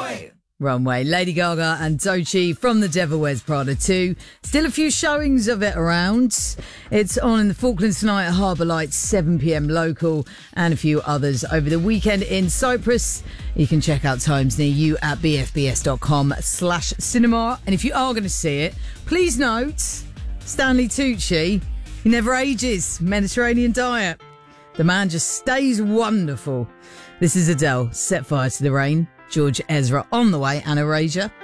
Runway, Lady Gaga and Doechii from The Devil Wears Prada 2. Still a few showings of it around. It's on in the Falklands tonight at Harbour Lights, 7 p.m. local, and a few others over the weekend in Cyprus. You can check out times near you at bfbs.com/cinema. And if you are going to see it, please note, Stanley Tucci, he never ages. Mediterranean diet. The man just stays wonderful. This is Adele, Set Fire to the Rain. George Ezra on the way, Anna Raja.